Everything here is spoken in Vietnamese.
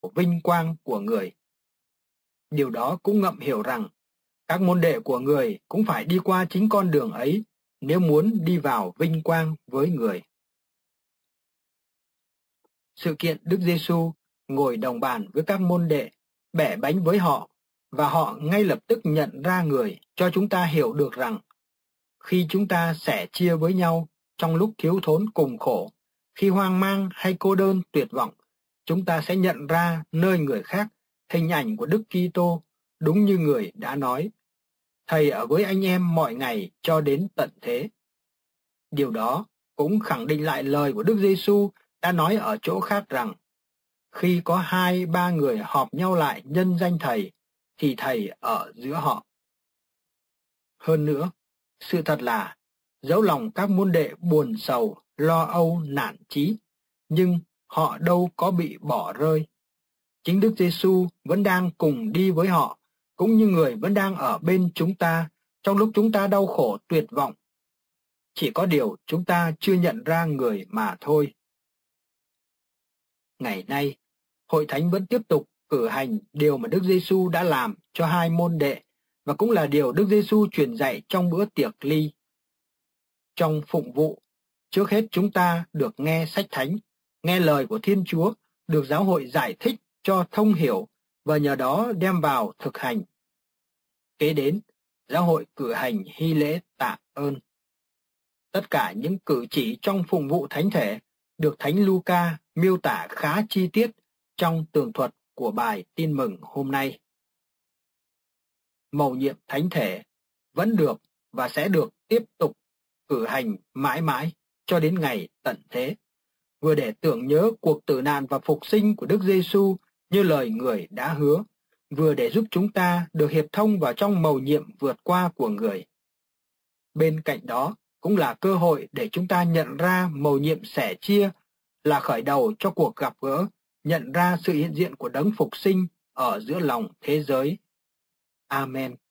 vinh quang của người. Điều đó cũng ngậm hiểu rằng các môn đệ của người cũng phải đi qua chính con đường ấy nếu muốn đi vào vinh quang với người. Sự kiện Đức Giêsu ngồi đồng bàn với các môn đệ, bẻ bánh với họ, và họ ngay lập tức nhận ra người, cho chúng ta hiểu được rằng khi chúng ta sẻ chia với nhau trong lúc thiếu thốn cùng khổ, khi hoang mang hay cô đơn tuyệt vọng, chúng ta sẽ nhận ra nơi người khác hình ảnh của Đức Kitô, đúng như người đã nói: Thầy ở với anh em mọi ngày cho đến tận thế. Điều đó cũng khẳng định lại lời của Đức Giêsu đã nói ở chỗ khác rằng khi có 2-3 người họp nhau lại nhân danh Thầy, thì Thầy ở giữa họ. Hơn nữa, sự thật là dẫu lòng các môn đệ buồn sầu, lo âu, nản chí, nhưng họ đâu có bị bỏ rơi. Chính Đức Giêsu vẫn đang cùng đi với họ, cũng như người vẫn đang ở bên chúng ta trong lúc chúng ta đau khổ tuyệt vọng. Chỉ có điều chúng ta chưa nhận ra người mà thôi. Ngày nay, Hội Thánh vẫn tiếp tục cử hành điều mà Đức Giêsu đã làm cho 2 môn đệ, và cũng là điều Đức Giêsu truyền dạy trong bữa tiệc ly. Trong phụng vụ, trước hết chúng ta được nghe sách thánh, nghe lời của Thiên Chúa, được giáo hội giải thích cho thông hiểu và nhờ đó đem vào thực hành. Kế đến, giáo hội cử hành hy lễ tạ ơn. Tất cả những cử chỉ trong phụng vụ thánh thể được Thánh Luca miêu tả khá chi tiết trong tường thuật của bài tin mừng hôm nay. Mầu nhiệm thánh thể vẫn được và sẽ được tiếp tục cử hành mãi mãi cho đến ngày tận thế, vừa để tưởng nhớ cuộc tử nạn và phục sinh của Đức Giêsu như lời người đã hứa, vừa để giúp chúng ta được hiệp thông vào trong mầu nhiệm vượt qua của người. Bên cạnh đó cũng là cơ hội để chúng ta nhận ra mầu nhiệm sẻ chia là khởi đầu cho cuộc gặp gỡ, nhận ra sự hiện diện của đấng phục sinh ở giữa lòng thế giới. Amen.